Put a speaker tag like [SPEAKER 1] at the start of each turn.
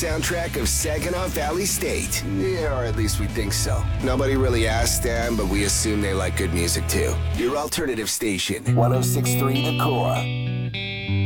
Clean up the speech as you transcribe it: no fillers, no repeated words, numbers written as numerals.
[SPEAKER 1] Soundtrack of Saginaw Valley State. Yeah, or at least we think so. Nobody really asked them, but we assume they like good music too. Your alternative station, 106.3 The Core.